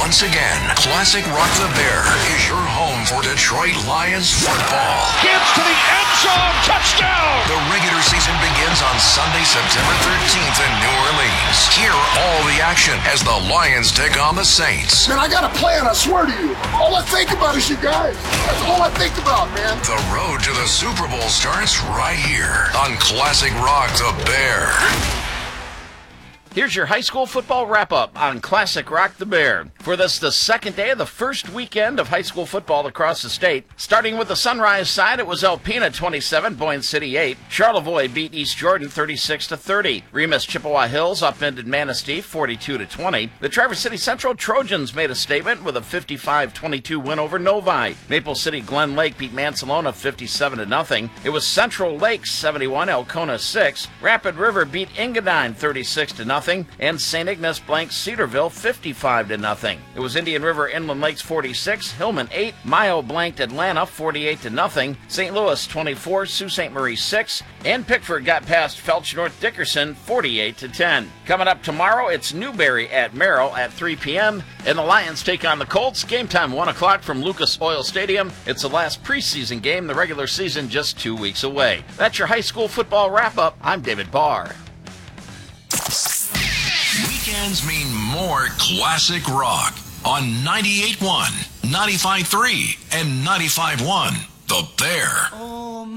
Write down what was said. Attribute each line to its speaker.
Speaker 1: Once again, Classic Rock the Bear is your home for Detroit Lions football.
Speaker 2: Gets to the end zone, touchdown!
Speaker 1: The regular season begins on Sunday, September 13th in New Orleans. Hear all the action as the Lions take on the Saints.
Speaker 3: Man, I got a plan, I swear to you. All I think about is you guys. That's all I think about, man.
Speaker 1: The road to the Super Bowl starts right here on Classic Rock the Bear.
Speaker 4: Here's your high school football wrap-up on Classic Rock the Bear. For this, the second day of the first weekend of high school football across the state. Starting with the Sunrise side, it was Alpena 27, Boyne City 8. Charlevoix beat East Jordan 36-30. Remus Chippewa Hills upended Manistee 42-20. The Traverse City Central Trojans made a statement with a 55-22 win over Novi. Maple City Glen Lake beat Mansalona 57-0. It was Central Lake 71, Elkona 6. Rapid River beat Engadine 36-0. And St. Ignace blanked Cedarville 55-0. It was Indian River Inland Lakes 46, Hillman 8, Mayo blanked Atlanta 48-0, St. Louis 24, Sault Ste. Marie 6, and Pickford got past Felch North Dickerson 48-10. Coming up tomorrow, it's Newberry at Merrill at 3 p.m., and the Lions take on the Colts. Game time 1 o'clock from Lucas Oil Stadium. It's the last preseason game, the regular season just 2 weeks away. That's your high school football wrap-up. I'm David Barr.
Speaker 1: Weekends mean more classic rock on 98.1, 95.3, and 95.1 The Bear.